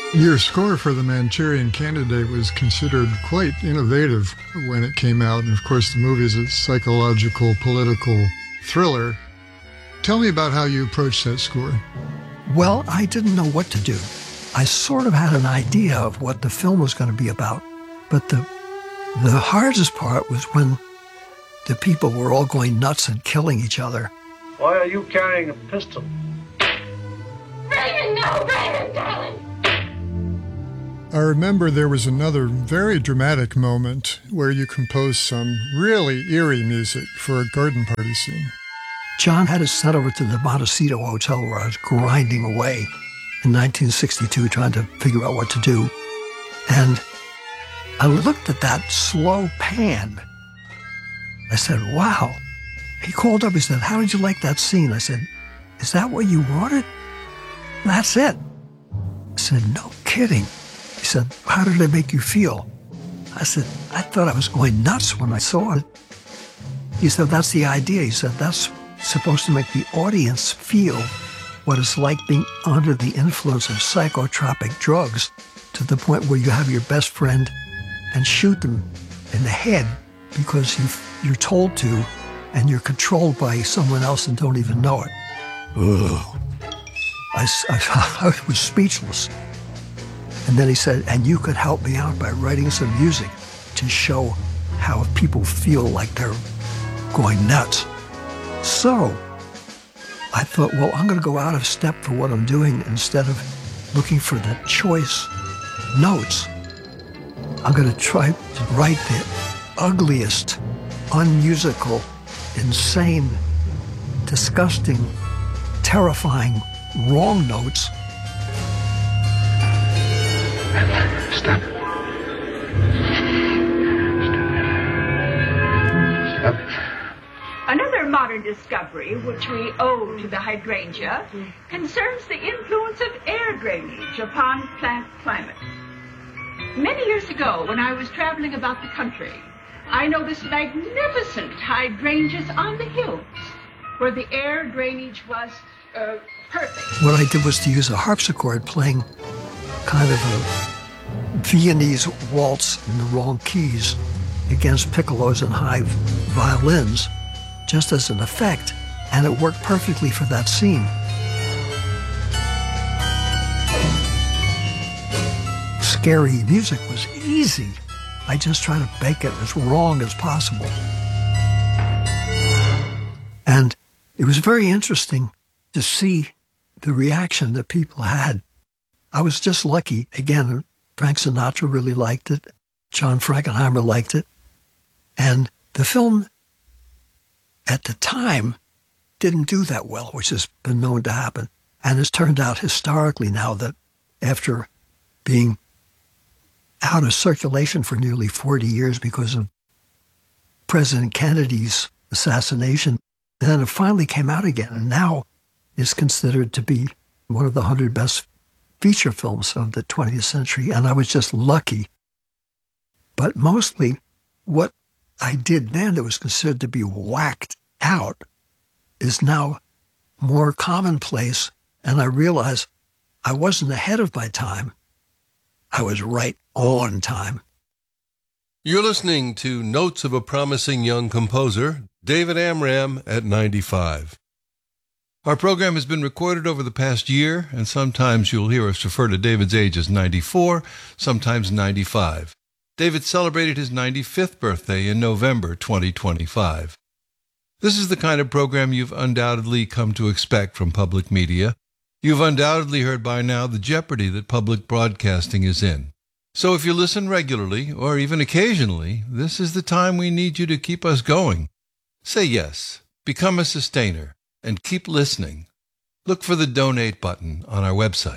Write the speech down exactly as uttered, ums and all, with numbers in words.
Your score for The Manchurian Candidate was considered quite innovative when it came out, and of course the movie is a psychological, political thriller. Tell me about how you approached that score. Well, I didn't know what to do. I sort of had an idea of what the film was going to be about, but the the hardest part was when the people were all going nuts and killing each other. Why are you carrying a pistol? Raymond, no, Raymond, darling! I remember there was another very dramatic moment where you composed some really eerie music for a garden party scene. John had us sent over to the Montecito Hotel where I was grinding away in nineteen sixty-two trying to figure out what to do. And I looked at that slow pan. I said, wow. He called up, he said, how did you like that scene? I said, is that what you wanted? That's it. I said, no kidding. He said, how did it make you feel? I said, I thought I was going nuts when I saw it. He said, that's the idea. He said, that's supposed to make the audience feel what it's like being under the influence of psychotropic drugs to the point where you have your best friend and shoot them in the head because you've, you're told to and you're controlled by someone else and don't even know it. Ugh. I, I, I was speechless. And then he said, and you could help me out by writing some music to show how people feel like they're going nuts. So I thought, well, I'm going to go out of step for what I'm doing. Instead of looking for the choice notes, I'm going to try to write the ugliest, unmusical, insane, disgusting, terrifying, wrong notes. Stop it. Stop it. Another modern discovery, which we owe to the hydrangea, concerns the influence of air drainage upon plant climate. Many years ago, when I was traveling about the country, I noticed magnificent hydrangeas on the hills, where the air drainage was uh, perfect. What I did was to use a harpsichord playing kind of a Viennese waltz in the wrong keys against piccolos and high violins, just as an effect, and it worked perfectly for that scene. Scary music was easy. I just tried to make it as wrong as possible. And it was very interesting to see the reaction that people had. I was just lucky. Again, Frank Sinatra really liked it. John Frankenheimer liked it. And the film, at the time, didn't do that well, which has been known to happen. And it's turned out historically now that after being out of circulation for nearly forty years because of President Kennedy's assassination, then it finally came out again, and now is considered to be one of the hundred best feature films of the twentieth century, and I was just lucky. But mostly what I did then that was considered to be whacked out is now more commonplace, and I realized I wasn't ahead of my time. I was right on time. You're listening to Notes of a Promising Young Composer, David Amram at ninety-five. Our program has been recorded over the past year, and sometimes you'll hear us refer to David's age as ninety-four, sometimes ninety-five. David celebrated his ninety-fifth birthday in November twenty twenty-five. This is the kind of program you've undoubtedly come to expect from public media. You've undoubtedly heard by now the jeopardy that public broadcasting is in. So if you listen regularly, or even occasionally, this is the time we need you to keep us going. Say yes, become a sustainer, and keep listening. Look for the donate button on our website.